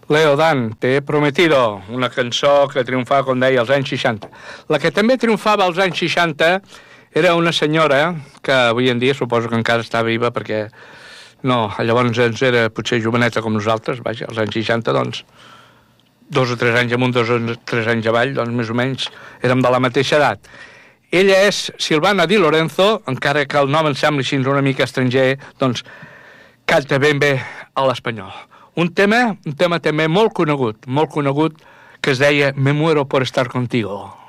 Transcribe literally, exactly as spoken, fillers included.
Leo Dan, Te he prometido, una cançó que triomfava, com deia, als anys seixanta. La que també triomfava als anys seixanta era una senyora que avui en dia suposo que encara està viva, perquè no, llavors ens era potser joveneta com nosaltres, vaja, als anys seixanta, doncs, dos o tres anys amunt, dos o tres anys avall, doncs més o menys érem de la mateixa edat. Ella és Silvana Di Lorenzo, encara que el nom em sembli així una mica estranger, doncs canta ben bé a l'espanyol. Un tema, un tema també molt conegut, molt conegut, que es deia Me muero por estar contigo.